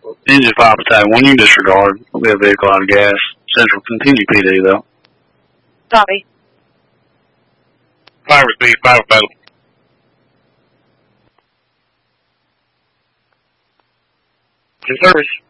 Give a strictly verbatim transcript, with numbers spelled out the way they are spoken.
Engine five attack one, you disregard. There'll be a vehicle out of gas. Central, continue P D though. Copy. Five receive, five available. Your service.